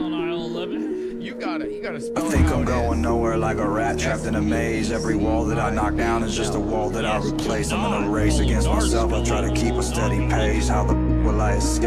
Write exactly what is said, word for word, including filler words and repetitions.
on aisle eleven. You gotta, you gotta spell I it think how I'm it going is. nowhere like a rat trapped in a maze. Every wall that I knock down is just a wall that I replace. I'm in a race against myself, I try to keep a steady pace. How the will I escape?